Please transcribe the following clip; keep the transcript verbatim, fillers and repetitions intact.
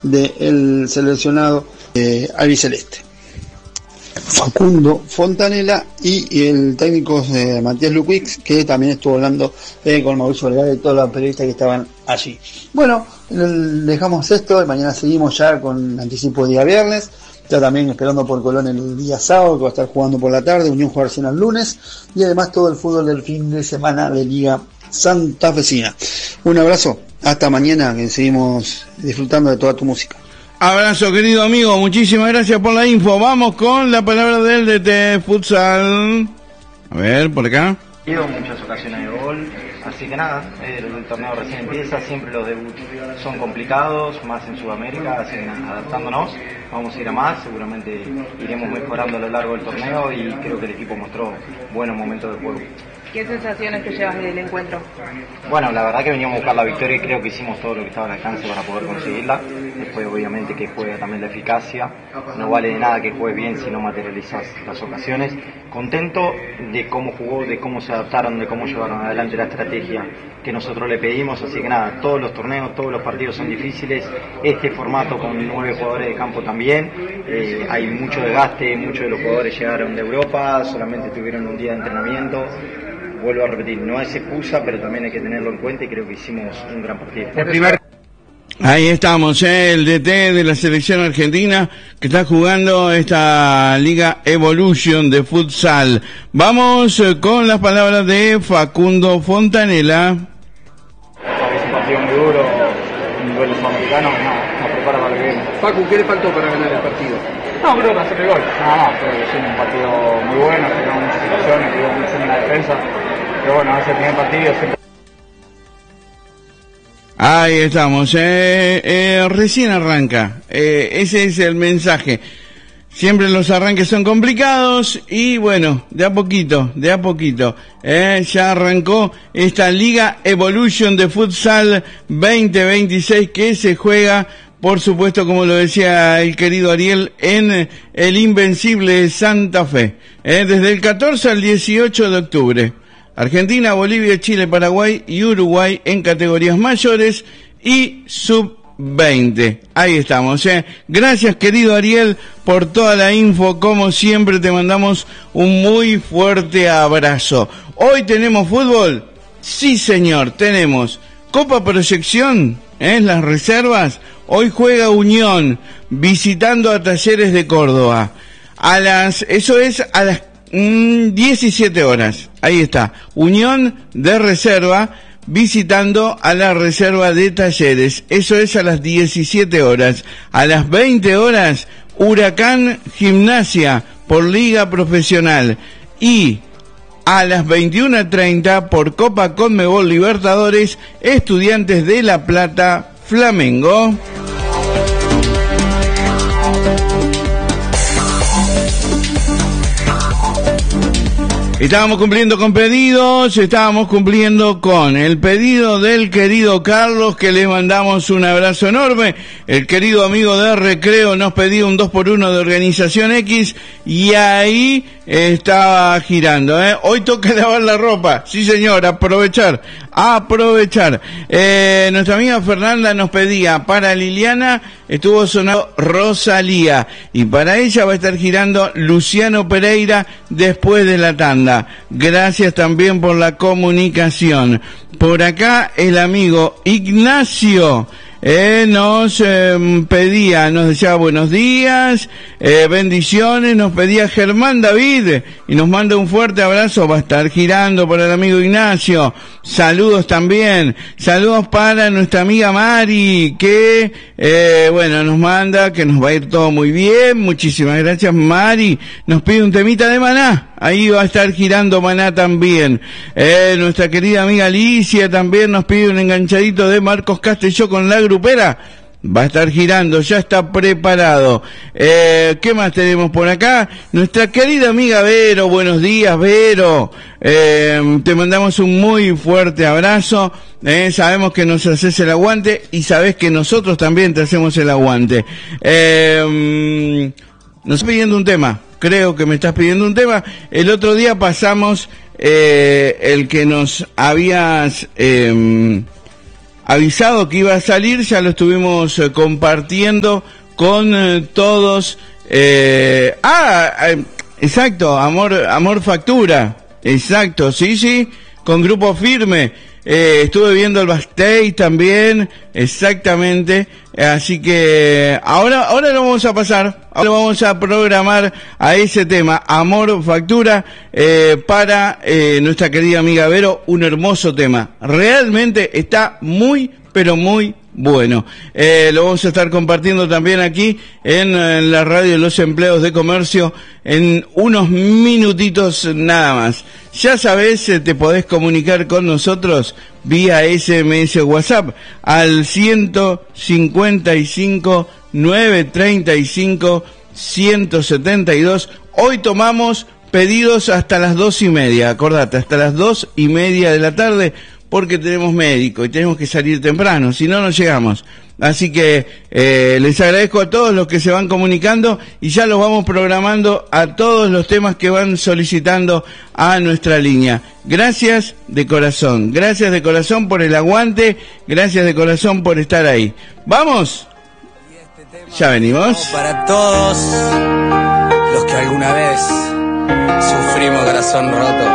del seleccionado eh, albiceleste. Facundo Fontanella y el técnico eh, Matías Luquix, que también estuvo hablando eh, con Mauricio Vergara y todos los periodistas que estaban allí. Bueno, dejamos esto y mañana seguimos ya con anticipo día viernes, ya también esperando por Colón el día sábado, que va a estar jugando por la tarde, Unión juega recién el lunes, y además todo el fútbol del fin de semana de Liga Santafesina. Un abrazo, hasta mañana, que seguimos disfrutando de toda tu música. Abrazo, querido amigo, muchísimas gracias por la info. Vamos con la palabra del D T Futsal. A ver, por acá. Quiero muchas ocasiones de gol, así que nada, el, el torneo recién empieza, siempre los debuts son complicados, más en Sudamérica, así que nada, adaptándonos, vamos a ir a más, seguramente iremos mejorando a lo largo del torneo y creo que el equipo mostró buenos momentos de juego. ¿Qué sensaciones te llevas del encuentro? Bueno, la verdad que veníamos a buscar la victoria y creo que hicimos todo lo que estaba al alcance para poder conseguirla. Después obviamente que juega también la eficacia, no vale de nada que juegues bien si no materializas las ocasiones. Contento de cómo jugó, de cómo se adaptaron, de cómo llevaron adelante la estrategia que nosotros le pedimos, así que nada, todos los torneos, todos los partidos son difíciles, este formato con nueve jugadores de campo también, eh, hay mucho desgaste, muchos de los jugadores llegaron de Europa, solamente tuvieron un día de entrenamiento. Vuelvo a repetir, no es excusa, pero también hay que tenerlo en cuenta y creo que hicimos un gran partido. El primer... Ahí estamos, eh, el D T de la selección argentina que está jugando esta Liga Evolution de futsal. Vamos eh, con las palabras de Facundo Fontanella. Es un partido muy duro, un duelo sudamericano, no, nos prepara para lo que viene. Facu, ¿qué le faltó para ganar el partido? No, creo que hacer el gol, nada más, creo que es un partido muy bueno, tenemos muchas situaciones, tuvimos mucho en la defensa, pero bueno, es el primer partido, siempre... Ahí estamos, eh, eh, recién arranca, eh, ese es el mensaje. Siempre los arranques son complicados y bueno, de a poquito, de a poquito, eh, ya arrancó esta Liga Evolution de Futsal veinte veintiséis que se juega, por supuesto, como lo decía el querido Ariel, en el Invencible Santa Fe, eh, desde el catorce al dieciocho de octubre. Argentina, Bolivia, Chile, Paraguay y Uruguay en categorías mayores y sub veinte. Ahí estamos, ¿eh? Gracias, querido Ariel, por toda la info. Como siempre, te mandamos un muy fuerte abrazo. ¿Hoy tenemos fútbol? Sí, señor, tenemos Copa Proyección, ¿eh? Las reservas. Hoy juega Unión visitando a Talleres de Córdoba. A las, eso es a las Mm, diecisiete horas, ahí está, Unión de Reserva visitando a la Reserva de Talleres, eso es a las diecisiete horas. A las veinte horas, Huracán Gimnasia por Liga Profesional, y a las veintiuna treinta por Copa Conmebol Libertadores, Estudiantes de La Plata Flamengo. Estábamos cumpliendo con pedidos, estábamos cumpliendo con el pedido del querido Carlos, que le mandamos un abrazo enorme. El querido amigo de Recreo nos pedía un dos por uno de Organización X y ahí estaba girando, ¿eh? Hoy toca lavar la ropa, sí señor, aprovechar, aprovechar. Eh, nuestra amiga Fernanda nos pedía, para Liliana estuvo sonando Rosalía y para ella va a estar girando Luciano Pereira después de la tanda. Gracias también por la comunicación. Por acá el amigo Ignacio eh, nos eh, pedía, nos decía buenos días, eh, bendiciones, nos pedía Germán David y nos manda un fuerte abrazo. Va a estar girando para el amigo Ignacio. Saludos también, saludos para nuestra amiga Mari, que eh, bueno, nos manda que nos va a ir todo muy bien. Muchísimas gracias, Mari. Nos pide un temita de Maná. Ahí va a estar girando Maná también. Eh, nuestra querida amiga Alicia también nos pide un enganchadito de Marcos Castelló con La Grupera. Va a estar girando, ya está preparado. Eh, ¿qué más tenemos por acá? Nuestra querida amiga Vero, buenos días, Vero. Eh, te mandamos un muy fuerte abrazo. Eh, sabemos que nos haces el aguante y sabes que nosotros también te hacemos el aguante. Eh, nos estás pidiendo un tema. Creo que me estás pidiendo un tema. El otro día pasamos eh, el que nos habías... Eh, avisado que iba a salir, ya lo estuvimos eh, compartiendo con eh, todos. Eh, ah, eh, exacto, Amor, Amor Factura, exacto, sí, sí, con Grupo Firme. Eh, estuve viendo el backstage también, exactamente, así que ahora, ahora lo vamos a pasar, ahora vamos a programar a ese tema, Amor Factura, eh, para eh, nuestra querida amiga Vero, un hermoso tema, realmente está muy, pero muy bueno. Eh, lo vamos a estar compartiendo también aquí en, en la radio de los empleados de comercio en unos minutitos nada más. Ya sabés, eh, te podés comunicar con nosotros vía S M S o WhatsApp al ciento cincuenta y cinco, novecientos treinta y cinco, ciento setenta y dos. Hoy tomamos pedidos hasta las dos y media, acordate, hasta las dos y media de la tarde, porque tenemos médico y tenemos que salir temprano, si no, no llegamos. Así que eh, les agradezco a todos los que se van comunicando y ya los vamos programando a todos los temas que van solicitando a nuestra línea. Gracias de corazón, gracias de corazón por el aguante, gracias de corazón por estar ahí. ¿Vamos? Ya venimos. Para todos los que alguna vez sufrimos corazón roto.